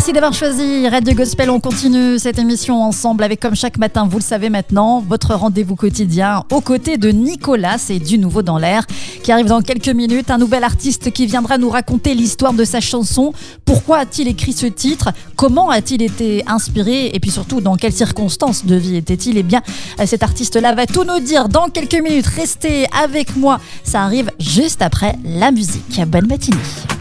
Merci d'avoir choisi Radio Gospel. On continue cette émission ensemble avec, comme chaque matin, vous le savez maintenant, votre rendez-vous quotidien aux côtés de Nicolas. C'est du nouveau dans l'air qui arrive dans quelques minutes. Un nouvel artiste qui viendra nous raconter l'histoire de sa chanson. Pourquoi a-t-il écrit ce titre? Comment a-t-il été inspiré? Et puis surtout, dans quelles circonstances de vie était-il? Eh bien, cet artiste-là va tout nous dire dans quelques minutes. Restez avec moi. Ça arrive juste après la musique. Bonne matinée.